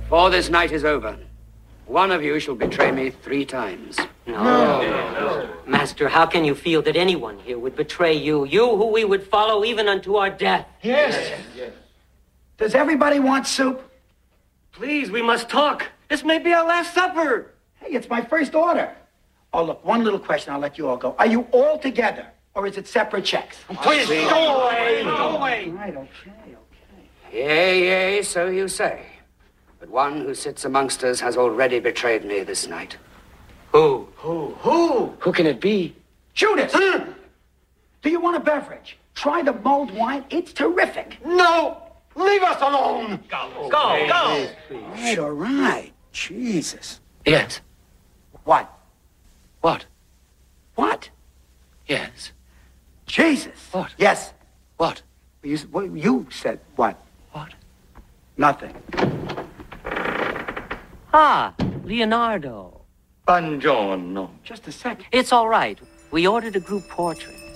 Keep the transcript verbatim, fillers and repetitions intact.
Before this night is over, one of you shall betray me three times. No. no. Master, how can you feel that anyone here would betray you? You who we would follow even unto our death. Yes. yes. Does everybody want soup? Please, we must talk. This may be our last supper. Hey, it's my first order. Oh, look, one little question, I'll let you all go. Are you all together, or is it separate checks? Please, go away, go away. Right, okay, okay. Yea, yea, so you say. But one who sits amongst us has already betrayed me this night. Who? Who? Who? Who can it be? Judas! Huh? Do you want a beverage? Try the mulled wine. It's terrific. No! Leave us alone! Go, go, go! All right, all right. Jesus. Yes. What? What? What? Yes. Jesus. What? Yes. What? You, well, you said what? What? Nothing. Ah, Leonardo. Buongiorno. Just a second. It's all right. We ordered a group portrait.